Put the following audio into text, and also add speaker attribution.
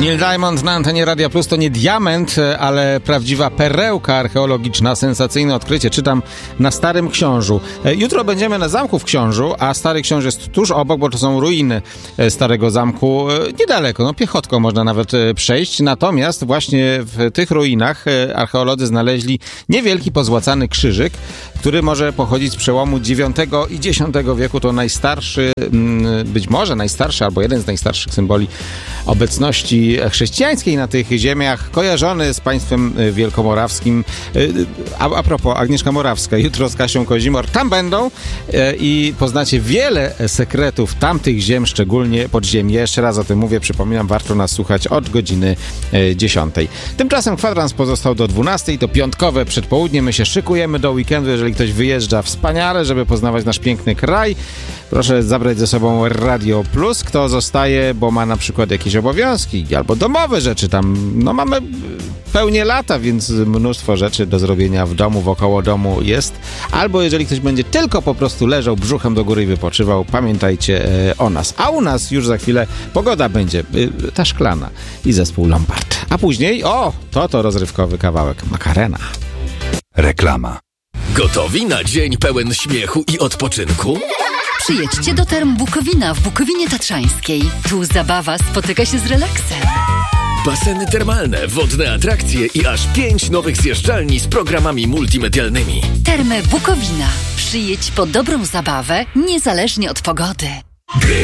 Speaker 1: Neil Diamond na antenie Radia Plus to nie diament, ale prawdziwa perełka archeologiczna, sensacyjne odkrycie. Czytam na Starym Książu. Jutro będziemy na Zamku w Książu, a Stary Książ jest tuż obok, bo to są ruiny Starego Zamku. Niedaleko, piechotką można nawet przejść. Natomiast właśnie w tych ruinach archeolodzy znaleźli niewielki pozłacany krzyżyk, który może pochodzić z przełomu IX i X wieku. To najstarszy, być może najstarszy, albo jeden z najstarszych symboli obecności chrześcijańskiej na tych ziemiach, kojarzony z państwem wielkomorawskim. A propos, Agnieszka Morawska jutro z Kasią Kozimor tam będą i poznacie wiele sekretów tamtych ziem, szczególnie podziemi. Jeszcze raz o tym mówię, przypominam, warto nas słuchać od godziny 10. Tymczasem kwadrans pozostał do 12, to piątkowe przedpołudnie. My się szykujemy do weekendu. Jeżeli ktoś wyjeżdża, wspaniale, żeby poznawać nasz piękny kraj, proszę zabrać ze sobą Radio Plus. Kto zostaje, bo ma na przykład jakieś obowiązki albo domowe rzeczy, tam mamy pełnię lata, więc mnóstwo rzeczy do zrobienia w domu, wokoło domu jest. Albo jeżeli ktoś będzie tylko po prostu leżał brzuchem do góry i wypoczywał, pamiętajcie o nas. A u nas już za chwilę pogoda będzie ta szklana i zespół Lombard. A później, to rozrywkowy kawałek Macarena.
Speaker 2: Reklama.
Speaker 3: Gotowi na dzień pełen śmiechu i odpoczynku?
Speaker 4: Przyjedźcie do Term Bukowina w Bukowinie Tatrzańskiej. Tu zabawa spotyka się z relaksem.
Speaker 3: Baseny termalne, wodne atrakcje i aż 5 nowych zjeżdżalni z programami multimedialnymi.
Speaker 4: Termy Bukowina. Przyjedź po dobrą zabawę, niezależnie od pogody.